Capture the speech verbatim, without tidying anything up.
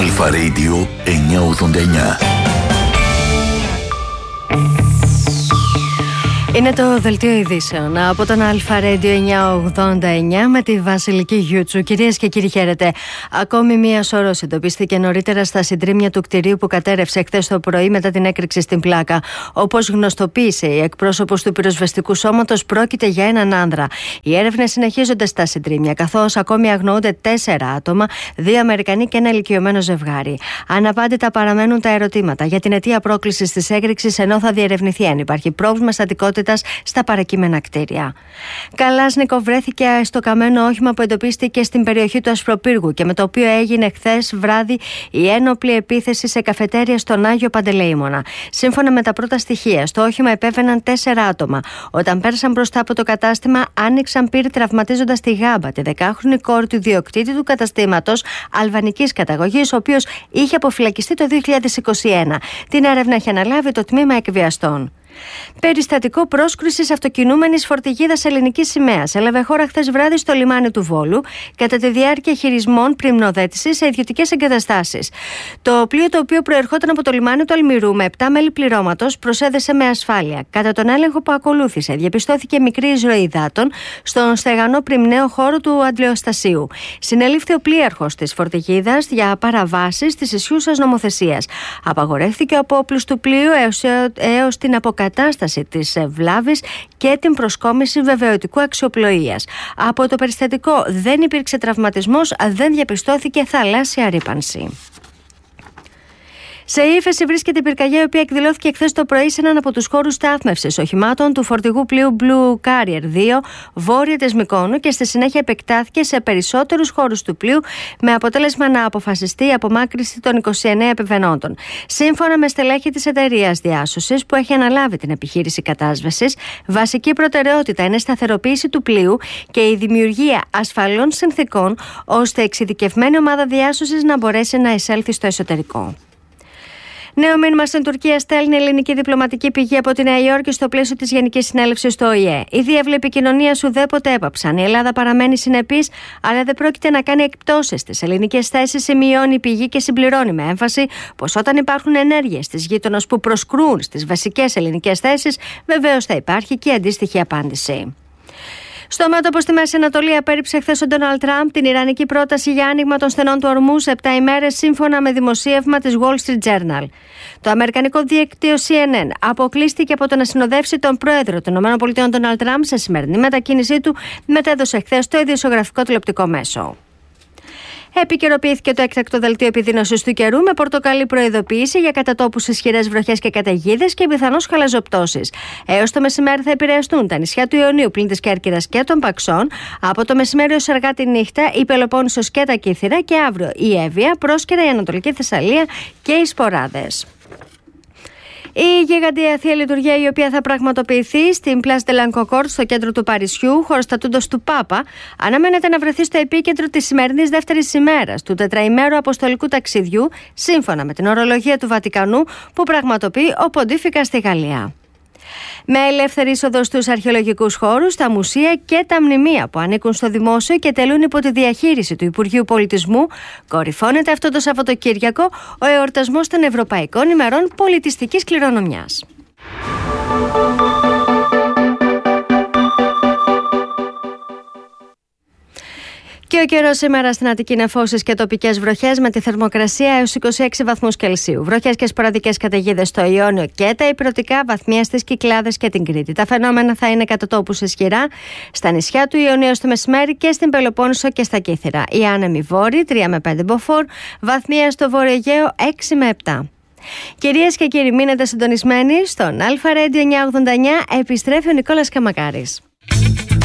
Αλφα Radio εννιακόσια ογδόντα εννιά. Είναι το δελτίο ειδήσεων από τον Αλφα Radio εννιακόσια ογδόντα εννιά με τη Βασιλική Γιούτσου. Κυρίες και κύριοι, χαίρετε. Ακόμη μία σωρός εντοπίστηκε νωρίτερα στα συντρίμμια του κτηρίου που κατέρευσε χθες το πρωί μετά την έκρηξη στην Πλάκα. Όπως γνωστοποίησε η εκπρόσωπος του πυροσβεστικού σώματος, πρόκειται για έναν άνδρα. Οι έρευνες συνεχίζονται στα συντρίμμια, καθώς ακόμη αγνοούνται τέσσερα άτομα, δύο Αμερικανοί και ένα ηλικιωμένο ζευγάρι. Αναπάντητα παραμένουν τα ερωτήματα για την αιτία πρόκλησης της έκρηξης, ενώ θα διερευνηθεί αν υπάρχει πρόβλημα στατικότητας στα παρακείμενα κτίρια. Καλάσνικο βρέθηκε στο καμένο όχημα που εντοπίστηκε στην περιοχή του Ασπροπύργου και με το οποίο έγινε χθες βράδυ η ένοπλη επίθεση σε καφετέρια στον Άγιο Παντελεήμονα. Σύμφωνα με τα πρώτα στοιχεία, στο όχημα επέβαιναν τέσσερα άτομα. Όταν πέρασαν μπροστά από το κατάστημα, άνοιξαν πύρ, τραυματίζοντας τη Γάμπα, τη δεκάχρονη κόρη του ιδιοκτήτη του καταστήματος, αλβανικής καταγωγής, ο οποίος είχε αποφυλακιστεί το δύο χιλιάδες είκοσι ένα. Την έρευνα έχει αναλάβει το τμήμα εκβιαστών. Περιστατικό πρόσκρουσης αυτοκινούμενης φορτηγίδας ελληνικής σημαίας έλαβε χώρα χθες βράδυ στο λιμάνι του Βόλου κατά τη διάρκεια χειρισμών πριμνοδέτησης σε ιδιωτικές εγκαταστάσεις. Το πλοίο, το οποίο προερχόταν από το λιμάνι του Αλμυρού με επτά μέλη πληρώματος, προσέδεσε με ασφάλεια. Κατά τον έλεγχο που ακολούθησε, διαπιστώθηκε μικρή εισρωή υδάτων στον στεγανό πριμναίο χώρο του αντλιοστασίου. Συνελήφθη ο πλοίαρχος της φορτηγίδας για παραβάσεις της ισχύουσας νομοθεσίας. Απαγορεύθηκε ο απόπλους του πλοίου έως, έως την αποκατάσταση κατάσταση της βλάβης και την προσκόμιση βεβαιωτικού αξιοπλοείας. Από το περιστατικό δεν υπήρξε τραυματισμός, δεν διαπιστώθηκε θαλάσσια ρύπανση. Σε ύφεση βρίσκεται η πυρκαγιά, η οποία εκδηλώθηκε χθες το πρωί σε έναν από τους χώρους στάθμευσης οχημάτων του φορτηγού πλοίου Blue Carrier δύο, βόρεια της Μυκόνου, και στη συνέχεια επεκτάθηκε σε περισσότερους χώρους του πλοίου, με αποτέλεσμα να αποφασιστεί η απομάκρυνση των είκοσι εννέα επιβαινόντων. Σύμφωνα με στελέχη της εταιρείας διάσωσης που έχει αναλάβει την επιχείρηση κατάσβεσης, βασική προτεραιότητα είναι η σταθεροποίηση του πλοίου και η δημιουργία ασφαλών συνθηκών, ώστε εξειδικευμένη ομάδα διάσωσης να μπορέσει να εισέλθει στο εσωτερικό. Νέο μήνυμα στην Τουρκία στέλνει ελληνική διπλωματική πηγή από τη Νέα Υόρκη στο πλαίσιο της Γενικής Συνέλευσης του Ο Η Ε. Οι διάβλοι επικοινωνίας ουδέποτε έπαψαν. Η Ελλάδα παραμένει συνεπής, αλλά δεν πρόκειται να κάνει εκπτώσεις στις ελληνικές θέσεις, σημειώνει η πηγή και συμπληρώνει με έμφαση πως όταν υπάρχουν ενέργειες της γείτονας που προσκρούν στις βασικές ελληνικές θέσεις, βεβαίως θα υπάρχει και αντίστοιχη απάντηση. Στο μέτωπο στη Μέση Ανατολή απέρριψε χθες ο Ντόναλντ Τραμπ την ιρανική πρόταση για άνοιγμα των στενών του ορμού σε επτά ημέρες, σύμφωνα με δημοσίευμα της Wall Street Journal. Το αμερικανικό δίκτυο Σι Εν Εν αποκλείστηκε από το να συνοδεύσει τον πρόεδρο των ΗΠΑ Ντόναλντ Τραμπ σε σημερινή μετακίνησή του, μετέδωσε χθες το ειδησιογραφικό τηλεοπτικό μέσο. Επικαιροποιήθηκε το έκτακτο δελτίο επιδείνωσης του καιρού με πορτοκαλί προειδοποίηση για κατά τόπους ισχυρές βροχές και καταιγίδες και πιθανώς χαλαζοπτώσεις. Έως το μεσημέρι θα επηρεαστούν τα νησιά του Ιωνίου πλην της Κέρκυρας και των Παξών. Από το μεσημέρι ως αργά τη νύχτα η Πελοπόννησος και τα Κύθυρα, και αύριο η Εύβοια, Πρόσκαιρα, η Ανατολική Θεσσαλία και οι Σποράδες. Η γιγαντιαία θεία λειτουργία, η οποία θα πραγματοποιηθεί στην Place de la Concorde στο κέντρο του Παρισιού, χωροστατούντος του Πάπα, αναμένεται να βρεθεί στο επίκεντρο της σημερινής δεύτερης ημέρας του τετραημέρου αποστολικού ταξιδιού, σύμφωνα με την ορολογία του Βατικανού, που πραγματοποιεί ο Ποντίφικας στη Γαλλία. Με ελεύθερη είσοδο στους αρχαιολογικούς χώρους, τα μουσεία και τα μνημεία που ανήκουν στο δημόσιο και τελούν υπό τη διαχείριση του Υπουργείου Πολιτισμού, κορυφώνεται αυτό το Σαββατοκύριακο ο εορτασμός των Ευρωπαϊκών ημερών πολιτιστικής κληρονομιάς. Και ο καιρός σήμερα στην Αττική νεφώσεις και τοπικές βροχές με τη θερμοκρασία έως είκοσι έξι βαθμούς Κελσίου. Βροχές και σποραδικές καταιγίδες στο Ιόνιο και τα ηπειρωτικά, βαθμία στις Κυκλάδες και την Κρήτη. Τα φαινόμενα θα είναι κατά τόπους ισχυρά στα νησιά του Ιωνίου στο μεσημέρι και στην Πελοπόννησο και στα Κύθυρα. Οι άνεμοι βόρειοι τρία με πέντε μποφόρ, βαθμία στο Βόρειο Αιγαίο έξι με επτά. Κυρίες και κύριοι, μείνετε συντονισμένοι στον Αλφα Radio εννιακόσια ογδόντα εννιά. Επιστρέφει ο Νικόλας Καμακάρης.